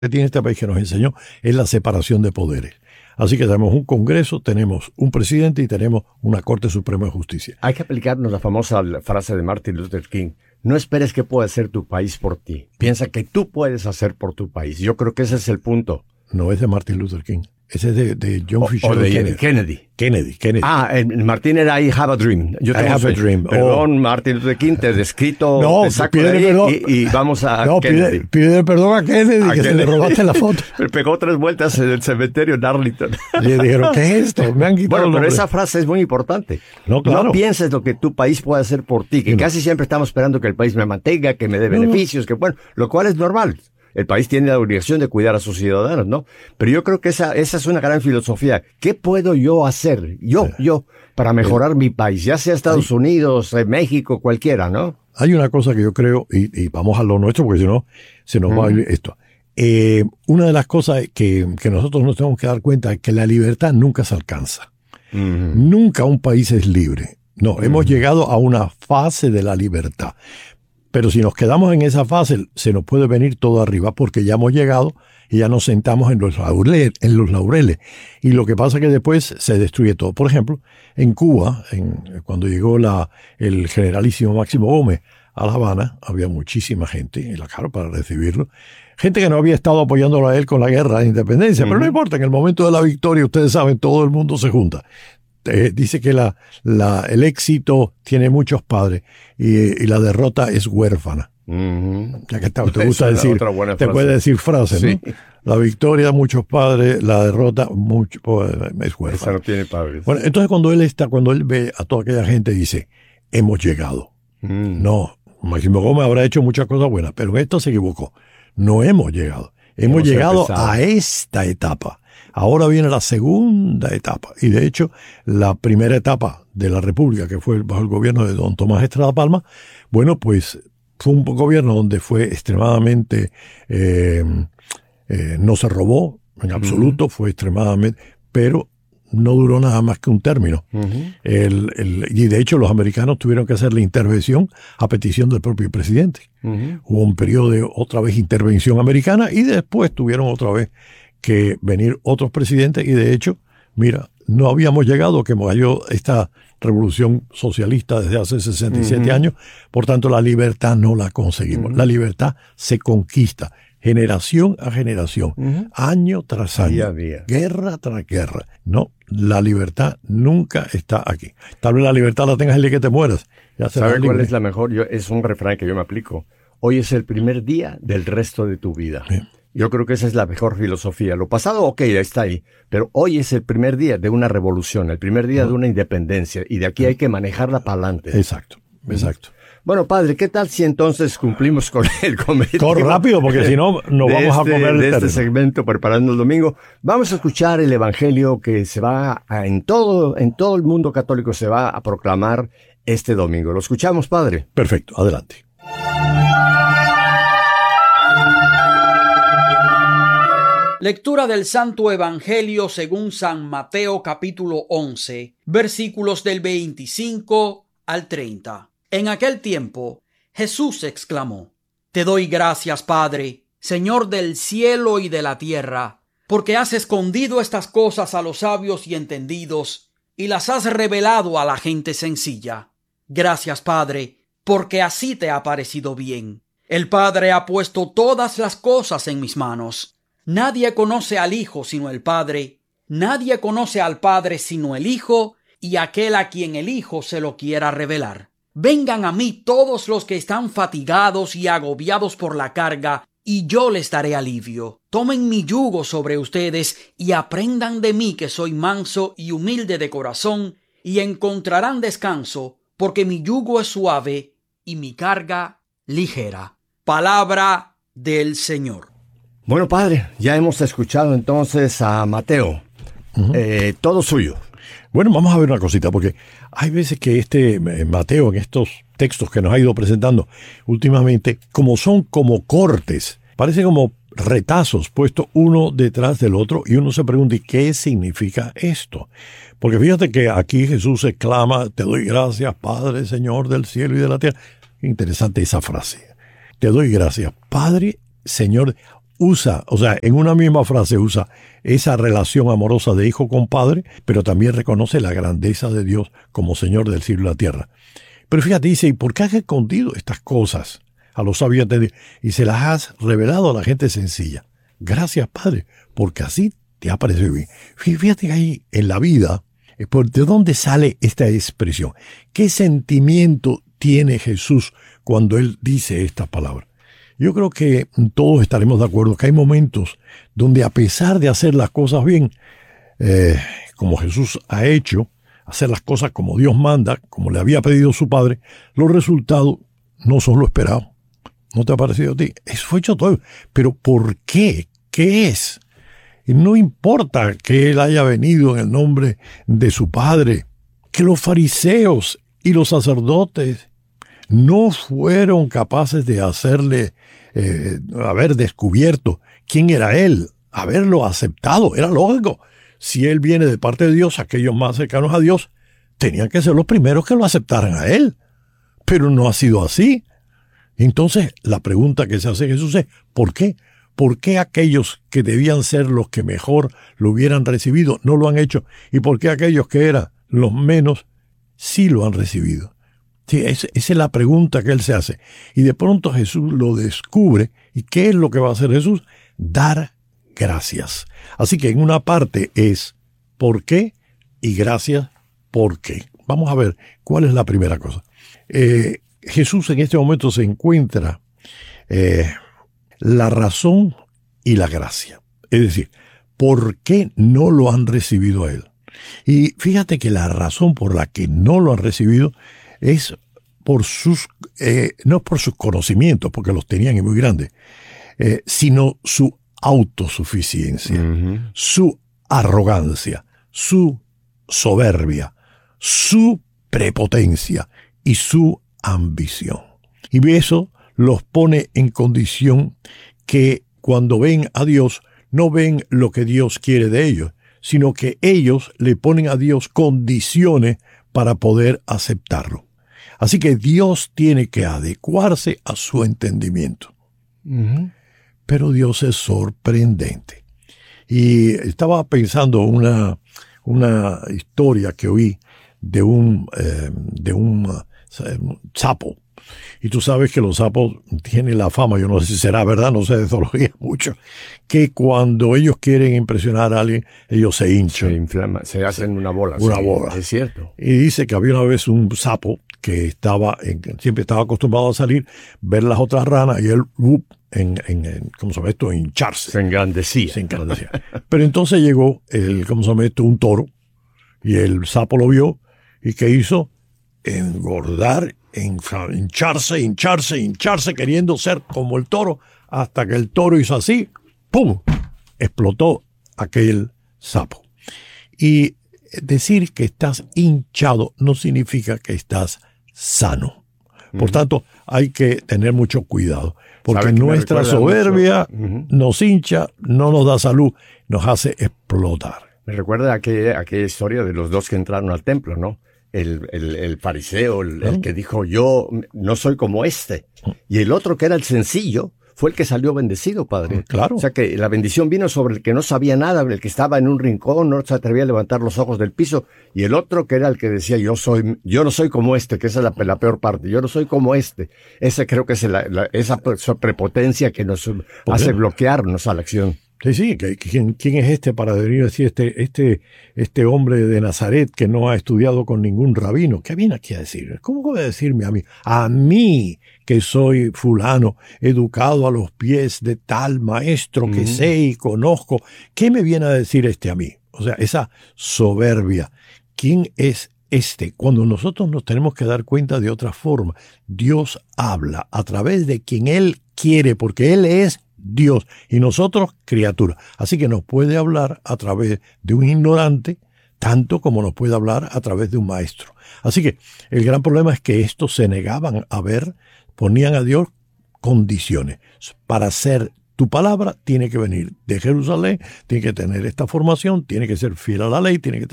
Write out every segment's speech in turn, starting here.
que tiene este país que nos enseñó es la separación de poderes. Así que tenemos un Congreso, tenemos un presidente y tenemos una Corte Suprema de Justicia. Hay que aplicarnos la famosa frase de Martin Luther King. No esperes que pueda hacer tu país por ti. Piensa que tú puedes hacer por tu país. Yo creo que ese es el punto. No es de Martin Luther King. Ese es de John Fitzgerald Kennedy. Kennedy. Martín era I Have a Dream. I Have a Dream. Perdón, Martin Luther King, te he descrito. No, te saco de ahí y vamos a Kennedy. Pide perdón a Kennedy, que se le robaste la foto. Me pegó 3 vueltas en el cementerio en Arlington. Le dijeron, ¿qué es esto? Me han quitado. Bueno, pero esa frase es muy importante. No, claro. No pienses lo que tu país puede hacer por ti, que casi siempre estamos esperando que el país me mantenga, que me dé beneficios, que bueno, lo cual es normal. El país tiene la obligación de cuidar a sus ciudadanos, ¿no? Pero yo creo que esa es una gran filosofía. ¿Qué puedo yo hacer? Yo, para mejorar mi país, ya sea Estados Unidos, México, cualquiera, ¿no? Hay una cosa que yo creo, y vamos a lo nuestro, porque si no, se nos va a ir esto. Una de las cosas que nosotros nos tenemos que dar cuenta es que la libertad nunca se alcanza. Nunca un país es libre. No, hemos llegado a una fase de la libertad. Pero si nos quedamos en esa fase, se nos puede venir todo arriba porque ya hemos llegado y ya nos sentamos en los laureles. Y lo que pasa es que después se destruye todo. Por ejemplo, en Cuba, cuando llegó el generalísimo Máximo Gómez a La Habana, había muchísima gente en la cara para recibirlo. Gente que no había estado apoyándolo a él con la guerra de independencia. Pero no importa, en el momento de la victoria, ustedes saben, todo el mundo se junta. Dice que el éxito tiene muchos padres y la derrota es huérfana. Ya que te gusta decir, te puede decir frases, sí. ¿No? La victoria, muchos padres, la derrota, es huérfana. Esa no tiene padres. Bueno, entonces cuando él ve a toda aquella gente, dice, hemos llegado. No, Máximo Gómez habrá hecho muchas cosas buenas, pero en esto se equivocó. No hemos llegado. Hemos llegado a esta etapa. Ahora viene la segunda etapa. Y de hecho, la primera etapa de la República, que fue bajo el gobierno de don Tomás Estrada Palma, bueno, pues fue un gobierno donde fue extremadamente, no se robó en absoluto, fue extremadamente, pero no duró nada más que un término. Y de hecho los americanos tuvieron que hacer la intervención a petición del propio presidente. Hubo un periodo de otra vez intervención americana y después tuvieron otra vez que venir otros presidentes y de hecho, mira, no habíamos llegado que cayó esta revolución socialista desde hace 67 años, por tanto la libertad no la conseguimos. La libertad se conquista generación a generación, año tras año, día a día, guerra tras guerra. No, la libertad nunca está aquí. Tal vez la libertad la tengas el día que te mueras. ¿Sabes cuál es la mejor? Es un refrán que yo me aplico. Hoy es el primer día del resto de tu vida. Sí. Yo creo que esa es la mejor filosofía. Lo pasado, ok, está ahí. Pero hoy es el primer día de una revolución, el primer día de una independencia. Y de aquí hay que manejarla para adelante. Exacto. Bueno, padre, ¿qué tal si entonces cumplimos con el cometido? Corre rápido, porque si no, nos vamos a comer de este segmento preparando el domingo. Vamos a escuchar el evangelio que se va en todo el mundo católico se va a proclamar este domingo. ¿Lo escuchamos, padre? Perfecto, adelante. Lectura del Santo Evangelio según San Mateo capítulo 11, versículos del 25 al 30. En aquel tiempo, Jesús exclamó: Te doy gracias, Padre, Señor del cielo y de la tierra, porque has escondido estas cosas a los sabios y entendidos, y las has revelado a la gente sencilla. Gracias, Padre, porque así te ha parecido bien. El Padre ha puesto todas las cosas en mis manos. Nadie conoce al Hijo sino el Padre. Nadie conoce al Padre sino el Hijo y aquel a quien el Hijo se lo quiera revelar. Vengan a mí todos los que están fatigados y agobiados por la carga, y yo les daré alivio. Tomen mi yugo sobre ustedes y aprendan de mí que soy manso y humilde de corazón, y encontrarán descanso, porque mi yugo es suave y mi carga ligera. Palabra del Señor. Bueno, padre, ya hemos escuchado entonces a Mateo. Todo suyo. Bueno, vamos a ver una cosita, porque hay veces que Mateo, en estos textos que nos ha ido presentando últimamente, como son como cortes, parecen como retazos puestos uno detrás del otro, y uno se pregunta, ¿y qué significa esto? Porque fíjate que aquí Jesús exclama: Te doy gracias, Padre, Señor del cielo y de la tierra. Interesante esa frase. Te doy gracias, Padre, Señor. usa, o sea, en una misma frase usa esa relación amorosa de hijo con padre, pero también reconoce la grandeza de Dios como Señor del cielo y la tierra. Pero fíjate, dice, ¿y por qué has escondido estas cosas a los sabios y se las has revelado a la gente sencilla? Gracias, Padre, porque así te ha parecido bien. Fíjate que ahí en la vida, ¿de dónde sale esta expresión? ¿Qué sentimiento tiene Jesús cuando Él dice estas palabras? Yo creo que todos estaremos de acuerdo que hay momentos donde, a pesar de hacer las cosas bien, como Jesús ha hecho, hacer las cosas como Dios manda, como le había pedido su Padre, los resultados no son lo esperado. ¿No te ha parecido a ti? Eso fue hecho todo. Pero ¿por qué? ¿Qué es? Y no importa que Él haya venido en el nombre de su Padre, que los fariseos y los sacerdotes no fueron capaces de hacerle haber descubierto quién era Él, haberlo aceptado. Era lógico. Si Él viene de parte de Dios, aquellos más cercanos a Dios tenían que ser los primeros que lo aceptaran a Él. Pero no ha sido así. Entonces, la pregunta que se hace Jesús es, ¿por qué? ¿Por qué aquellos que debían ser los que mejor lo hubieran recibido no lo han hecho? ¿Y por qué aquellos que eran los menos sí lo han recibido? Sí, esa es la pregunta que Él se hace. Y de pronto Jesús lo descubre. ¿Y qué es lo que va a hacer Jesús? Dar gracias. Así que en una parte es ¿por qué? Y gracias, ¿por qué? Vamos a ver cuál es la primera cosa. Jesús en este momento se encuentra la razón y la gracia. Es decir, ¿por qué no lo han recibido a Él? Y fíjate que la razón por la que no lo han recibido es por no por sus conocimientos, porque los tenían y muy grandes, sino su autosuficiencia, su arrogancia, su soberbia, su prepotencia y su ambición. Y eso los pone en condición que cuando ven a Dios, no ven lo que Dios quiere de ellos, sino que ellos le ponen a Dios condiciones para poder aceptarlo. Así que Dios tiene que adecuarse a su entendimiento. Pero Dios es sorprendente. Y estaba pensando una historia que oí de un sapo. Y tú sabes que los sapos tienen la fama, yo no sé si será verdad, no sé de zoología mucho, que cuando ellos quieren impresionar a alguien, ellos se hinchan. Se inflaman, se hacen una bola. Una sí, bola. Es cierto. Y dice que había una vez un sapo que siempre estaba acostumbrado a salir, ver las otras ranas y él, ¿cómo se llama esto? Hincharse. Se engrandecía. Pero entonces llegó ¿cómo se llama esto? Un toro, y el sapo lo vio, y ¿qué hizo? Engordar, hincharse, queriendo ser como el toro, hasta que el toro hizo así, ¡pum!, explotó aquel sapo. Y decir que estás hinchado no significa que estás sano. Por tanto, hay que tener mucho cuidado, porque nuestra soberbia nos hincha, no nos da salud, nos hace explotar. Me recuerda aquella historia de los dos que entraron al templo, ¿no? El fariseo, el que dijo, yo no soy como este. Y el otro, que era el sencillo, fue el que salió bendecido, padre. Claro. O sea que la bendición vino sobre el que no sabía nada, el que estaba en un rincón, no se atrevía a levantar los ojos del piso. Y el otro, que era el que decía, yo no soy como este, que esa es la peor parte. Yo no soy como este. Esa creo que es esa prepotencia que nos hace bloquearnos a la acción. Sí, ¿quién es este para venir a decir este hombre de Nazaret que no ha estudiado con ningún rabino? ¿Qué viene aquí a decir? ¿Cómo puede decirme a mí? A mí, que soy fulano, educado a los pies de tal maestro que sé y conozco. ¿Qué me viene a decir a mí? O sea, esa soberbia. ¿Quién es este? Cuando nosotros nos tenemos que dar cuenta de otra forma, Dios habla a través de quien Él quiere, porque Él es Dios y nosotros criaturas. Así que nos puede hablar a través de un ignorante, tanto como nos puede hablar a través de un maestro. Así que el gran problema es que estos se negaban a ver, ponían a Dios condiciones. Para ser tu palabra tiene que venir de Jerusalén, tiene que tener esta formación, tiene que ser fiel a la ley, tiene que...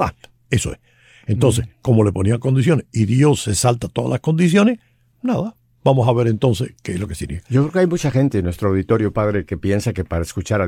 Eso es. Entonces, como le ponían condiciones y Dios se salta todas las condiciones, nada, vamos a ver entonces qué es lo que significa. Yo creo que hay mucha gente en nuestro auditorio, padre, que piensa que para escuchar a